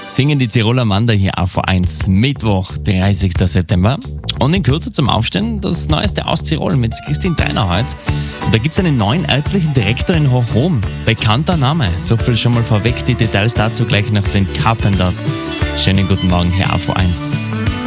Singen die Tiroler Manda hier auf A1, Mittwoch, 30. September. Und in Kürze zum Aufstehen das Neueste aus Tirol mit Christine Dreiner heute. Und da gibt es einen neuen ärztlichen Direktor in Hochrom. Bekannter Name. So viel schon mal vorweg. Die Details dazu gleich nach den Carpenters. Schönen guten Morgen hier auf A1.